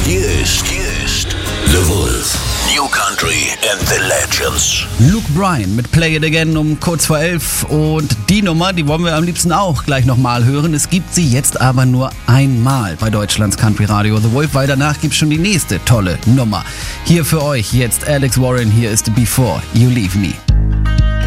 Hier ist The Wolf. New Country and the Legends. Luke Bryan mit Play It Again um kurz vor 11. Und die Nummer, die wollen wir am liebsten auch gleich nochmal hören. Es gibt sie jetzt aber nur einmal bei Deutschlands Country Radio The Wolf, weil danach gibt es schon die nächste tolle Nummer. Hier für euch jetzt Alex Warren, hier ist Before You Leave Me.